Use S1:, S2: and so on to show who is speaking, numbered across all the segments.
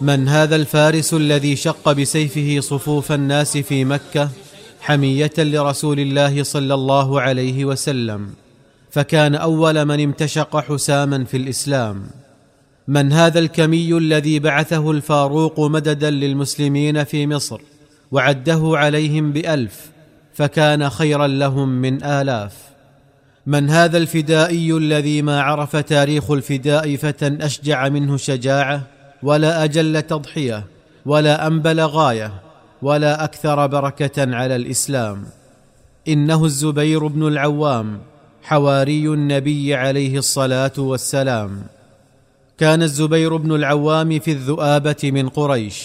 S1: من هذا الفارس الذي شق بسيفه صفوف الناس في مكة حمية لرسول الله صلى الله عليه وسلم، فكان أول من امتشق حساما في الإسلام؟ من هذا الكمي الذي بعثه الفاروق مددا للمسلمين في مصر وعده عليهم ب1000 فكان خيرا لهم من آلاف؟ من هذا الفدائي الذي ما عرف تاريخ الفداء فتى أشجع منه شجاعة، ولا أجل تضحية، ولا أنبل غاية، ولا أكثر بركة على الإسلام؟ إنه الزبير بن العوام، حواري النبي عليه الصلاة والسلام. كان الزبير بن العوام في الذؤابة من قريش،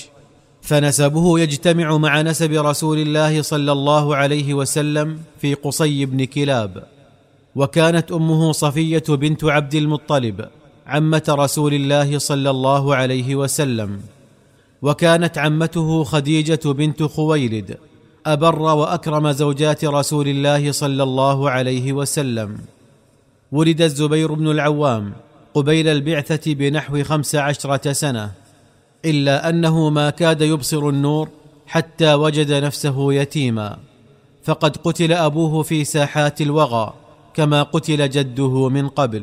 S1: فنسبه يجتمع مع نسب رسول الله صلى الله عليه وسلم في قصي بن كلاب. وكانت أمه صفية بنت عبد المطلب عمة رسول الله صلى الله عليه وسلم، وكانت عمته خديجة بنت خويلد أبر وأكرم زوجات رسول الله صلى الله عليه وسلم. ولد الزبير بن العوام قبيل البعثة بنحو 15 سنة، إلا أنه ما كاد يبصر النور حتى وجد نفسه يتيما، فقد قتل أبوه في ساحات الوغى كما قتل جده من قبل.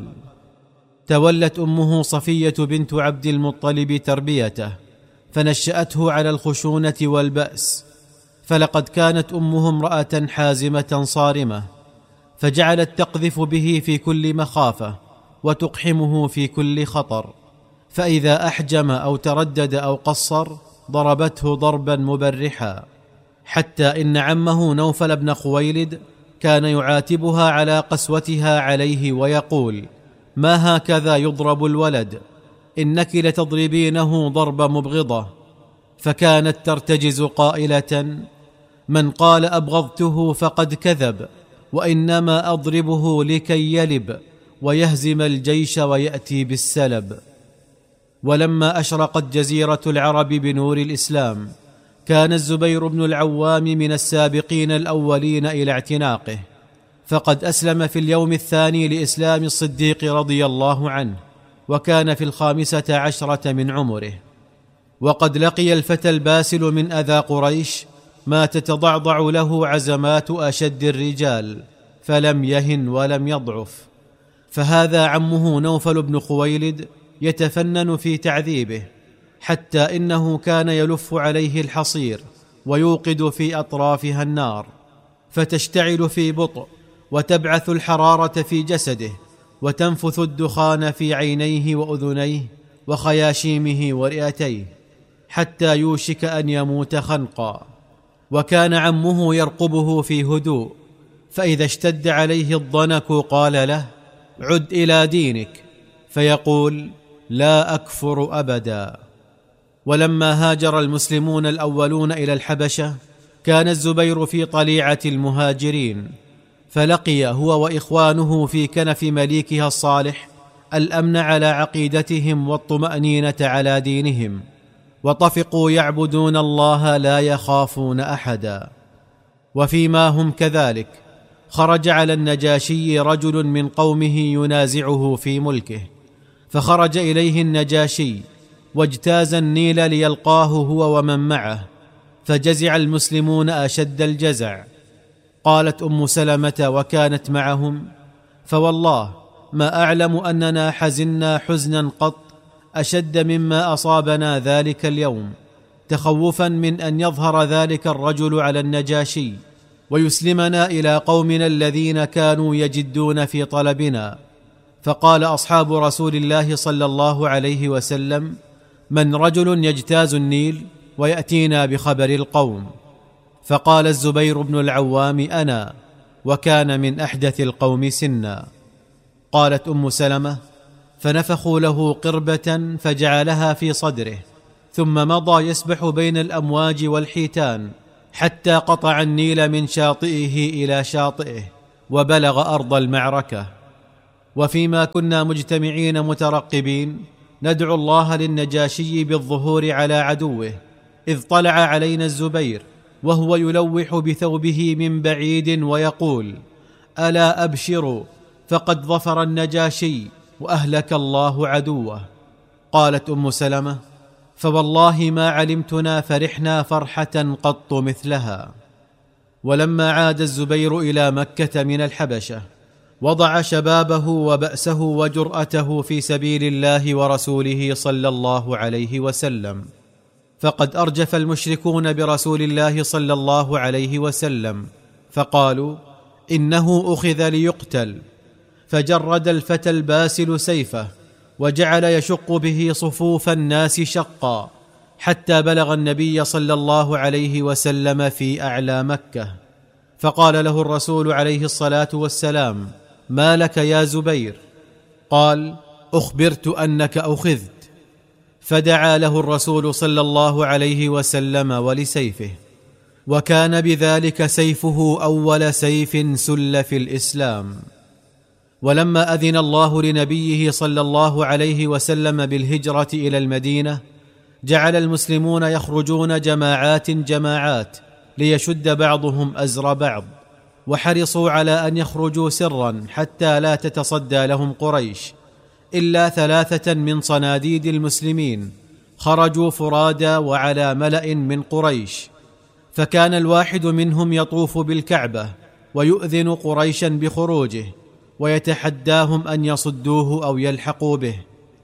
S1: تولت أمه صفية بنت عبد المطلب تربيته، فنشأته على الخشونة والبأس، فلقد كانت أمه امرأة حازمة صارمة، فجعلت تقذف به في كل مخافة وتقحمه في كل خطر، فإذا أحجم أو تردد أو قصر ضربته ضربا مبرحا، حتى إن عمه نوفل بن خويلد كان يعاتبها على قسوتها عليه ويقول: ما هكذا يضرب الولد، إنك لتضربينه ضرب مبغضة. فكانت ترتجز قائلة: من قال أبغضته فقد كذب، وإنما أضربه لكي يلب ويهزم الجيش ويأتي بالسلب. ولما أشرقت جزيرة العرب بنور الإسلام كان الزبير بن العوام من السابقين الأولين إلى اعتناقه، فقد أسلم في اليوم الثاني لإسلام الصديق رضي الله عنه، وكان في 15 من عمره. وقد لقي الفتى الباسل من أذى قريش ما تتضعضع له عزمات أشد الرجال، فلم يهن ولم يضعف. فهذا عمه نوفل بن خويلد يتفنن في تعذيبه، حتى إنه كان يلف عليه الحصير ويوقد في أطرافها النار، فتشتعل في بطء وتبعث الحرارة في جسده، وتنفث الدخان في عينيه وأذنيه وخياشيمه ورئتيه، حتى يوشك أن يموت خنقا. وكان عمه يرقبه في هدوء، فإذا اشتد عليه الضنك قال له: عد إلى دينك، فيقول: لا أكفر أبدا. ولما هاجر المسلمون الأولون إلى الحبشة كان الزبير في طليعة المهاجرين، فلقي هو وإخوانه في كنف مليكها الصالح الأمن على عقيدتهم والطمأنينة على دينهم، وطفقوا يعبدون الله لا يخافون أحدا. وفيما هم كذلك خرج على النجاشي رجل من قومه ينازعه في ملكه، فخرج إليه النجاشي واجتاز النيل ليلقاه هو ومن معه، فجزع المسلمون أشد الجزع. قالت أم سلمة وكانت معهم: فوالله ما أعلم أننا حزنا حزنا قط أشد مما أصابنا ذلك اليوم، تخوفا من أن يظهر ذلك الرجل على النجاشي ويسلمنا إلى قومنا الذين كانوا يجدون في طلبنا. فقال أصحاب رسول الله صلى الله عليه وسلم: من رجل يجتاز النيل ويأتينا بخبر القوم؟ فقال الزبير بن العوام: أنا، وكان من أحدث القوم سنا. قالت أم سلمة: فنفخوا له قربة فجعلها في صدره، ثم مضى يسبح بين الأمواج والحيتان حتى قطع النيل من شاطئه إلى شاطئه وبلغ أرض المعركة. وفيما كنا مجتمعين مترقبين ندعو الله للنجاشي بالظهور على عدوه، إذ طلع علينا الزبير وهو يلوح بثوبه من بعيد ويقول: ألا أبشروا فقد ظفر النجاشي وأهلك الله عدوه. قالت أم سلمة: فوالله ما علمتنا فرحنا فرحة قط مثلها. ولما عاد الزبير إلى مكة من الحبشة وضع شبابه وبأسه وجرأته في سبيل الله ورسوله صلى الله عليه وسلم، فقد أرجف المشركون برسول الله صلى الله عليه وسلم، فقالوا إنه أخذ ليقتل. فجرد الفتى الباسل سيفه وجعل يشق به صفوف الناس شقا، حتى بلغ النبي صلى الله عليه وسلم في أعلى مكة، فقال له الرسول عليه الصلاة والسلام: ما لك يا زبير؟ قال: أخبرت أنك أخذت. فدعا له الرسول صلى الله عليه وسلم ولسيفه، وكان بذلك سيفه أول سيف سل في الإسلام. ولما أذن الله لنبيه صلى الله عليه وسلم بالهجرة إلى المدينة، جعل المسلمون يخرجون جماعات ليشد بعضهم أزر بعض، وحرصوا على أن يخرجوا سرا حتى لا تتصدى لهم قريش، إلا 3 من صناديد المسلمين خرجوا فرادى وعلى ملأ من قريش، فكان الواحد منهم يطوف بالكعبة ويؤذن قريشا بخروجه ويتحداهم أن يصدوه أو يلحقوا به.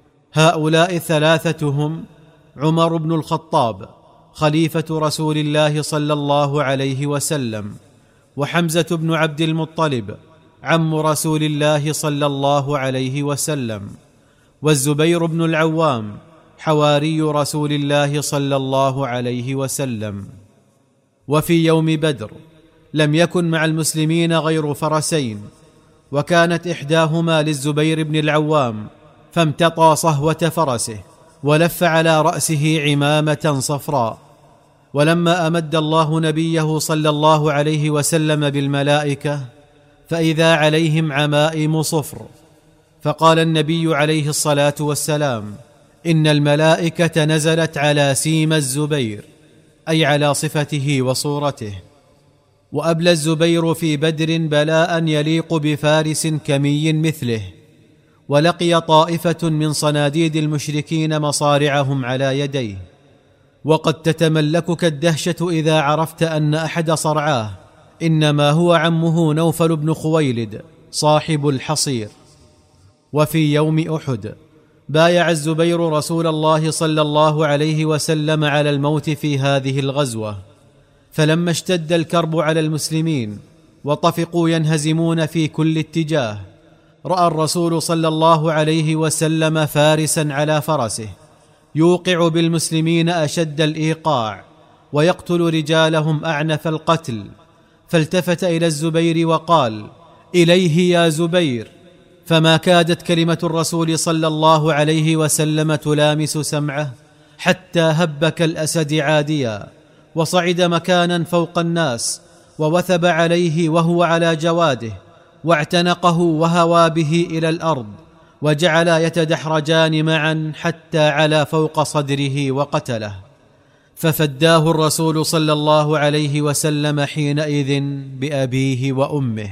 S1: هؤلاء 3 هم عمر بن الخطاب خليفة رسول الله صلى الله عليه وسلم، وحمزة بن عبد المطلب عم رسول الله صلى الله عليه وسلم، والزبير بن العوام حواري رسول الله صلى الله عليه وسلم. وفي يوم بدر لم يكن مع المسلمين غير فرسين، وكانت إحداهما للزبير بن العوام، فامتطى صهوة فرسه ولف على رأسه عمامة صفراء. ولما أمد الله نبيه صلى الله عليه وسلم بالملائكة فإذا عليهم عمائم صفر، فقال النبي عليه الصلاة والسلام: إن الملائكة نزلت على سيم الزبير، أي على صفته وصورته. وأبلى الزبير في بدر بلاء يليق بفارس كمي مثله، ولقي طائفة من صناديد المشركين مصارعهم على يديه. وقد تتملكك الدهشة إذا عرفت أن أحد صرعاه إنما هو عمه نوفل بن خويلد صاحب الحصير. وفي يوم أحد بايع الزبير رسول الله صلى الله عليه وسلم على الموت في هذه الغزوة، فلما اشتد الكرب على المسلمين وطفقوا ينهزمون في كل اتجاه، رأى الرسول صلى الله عليه وسلم فارسا على فرسه يوقع بالمسلمين أشد الإيقاع ويقتل رجالهم أعنف القتل، فالتفت إلى الزبير وقال: إليه يا زبير. فما كادت كلمة الرسول صلى الله عليه وسلم تلامس سمعه، حتى هب كالأسد عاديا، وصعد مكانا فوق الناس، ووثب عليه وهو على جواده، واعتنقه وهوى به إلى الأرض، وجعلا يتدحرجان معا حتى علا فوق صدره وقتله، ففداه الرسول صلى الله عليه وسلم حينئذ بأبيه وأمه.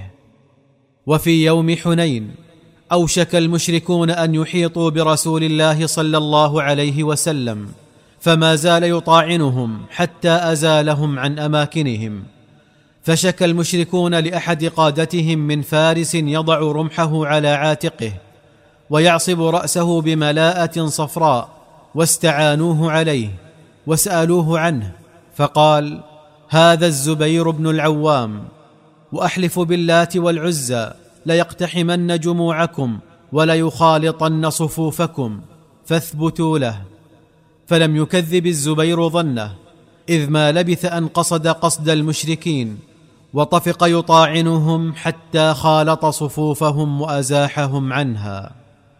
S1: وفي يوم حنين أوشك المشركون أن يحيطوا برسول الله صلى الله عليه وسلم، فما زال يطاعنهم حتى أزالهم عن أماكنهم، فشكى المشركون لأحد قادتهم من فارس يضع رمحه على عاتقه ويعصب رأسه بملاءة صفراء، واستعانوه عليه وسألوه عنه، فقال: هذا الزبير بن العوام، وأحلف باللات والعزى ليقتحمن جموعكم وليخالطن صفوفكم، فاثبتوا له. فلم يكذب الزبير ظنه، إذ ما لبث أن قصد قصد المشركين، وطفق يطاعنهم حتى خالط صفوفهم وأزاحهم عنها.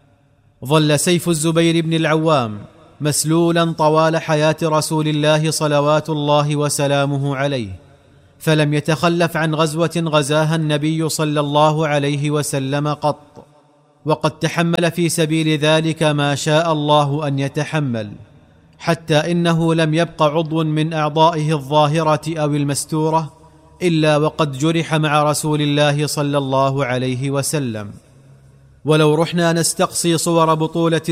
S1: ظل سيف الزبير بن العوام مسلولا طوال حياة رسول الله صلوات الله وسلامه عليه، فلم يتخلف عن غزوة غزاها النبي صلى الله عليه وسلم قط، وقد تحمل في سبيل ذلك ما شاء الله أن يتحمل، حتى إنه لم يبق عضو من أعضائه الظاهرة أو المستورة إلا وقد جرح مع رسول الله صلى الله عليه وسلم. ولو رحنا نستقصي صور بطولة